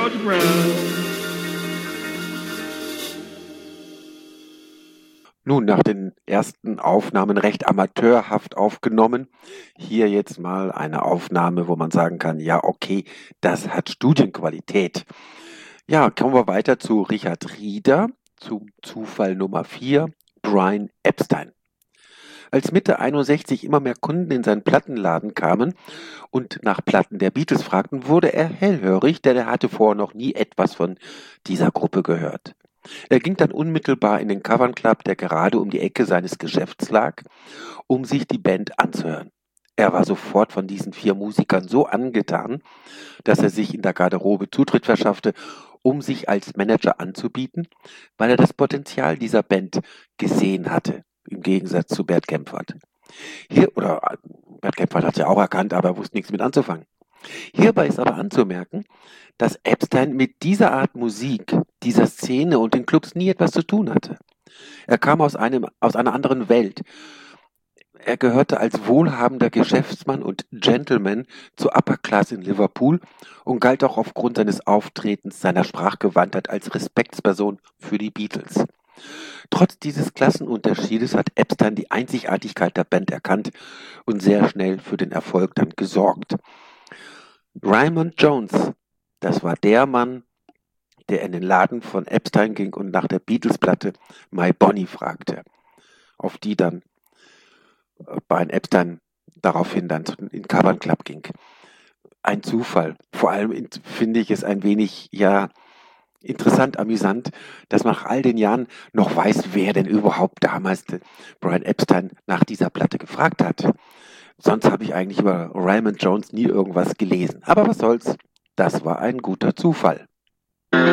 George Brown. Nun, nach den ersten Aufnahmen recht amateurhaft aufgenommen. Hier jetzt mal eine Aufnahme, wo man sagen kann, ja, okay, das hat Studienqualität. Ja, kommen wir weiter zu Richard Rieder, zum Zufall Nummer 4, Brian Epstein. Als Mitte 61 immer mehr Kunden in seinen Plattenladen kamen und nach Platten der Beatles fragten, wurde er hellhörig, denn er hatte vorher noch nie etwas von dieser Gruppe gehört. Er ging dann unmittelbar in den Cavern Club, der gerade um die Ecke seines Geschäfts lag, um sich die Band anzuhören. Er war sofort von diesen 4 Musikern so angetan, dass er sich in der Garderobe Zutritt verschaffte, um sich als Manager anzubieten, weil er das Potenzial dieser Band gesehen hatte, im Gegensatz zu Bert Kaempfert. Bert Kaempfert hat es ja auch erkannt, aber er wusste nichts mit anzufangen. Hierbei ist aber anzumerken, dass Epstein mit dieser Art Musik, dieser Szene und den Clubs nie etwas zu tun hatte. Er kam aus einer anderen Welt. Er gehörte als wohlhabender Geschäftsmann und Gentleman zur Upper Class in Liverpool und galt auch aufgrund seines Auftretens, seiner Sprachgewandtheit als Respektsperson für die Beatles. Trotz dieses Klassenunterschiedes hat Epstein die Einzigartigkeit der Band erkannt und sehr schnell für den Erfolg dann gesorgt. Raymond Jones, das war der Mann, der in den Laden von Epstein ging und nach der Beatles-Platte My Bonnie fragte, auf die dann Brian Epstein daraufhin dann in den Cavern Club ging. Ein Zufall. Vor allem finde ich es ein wenig, interessant, amüsant, dass man nach all den Jahren noch weiß, wer denn überhaupt damals Brian Epstein nach dieser Platte gefragt hat. Sonst habe ich eigentlich über Raymond Jones nie irgendwas gelesen. Aber was soll's? Das war ein guter Zufall.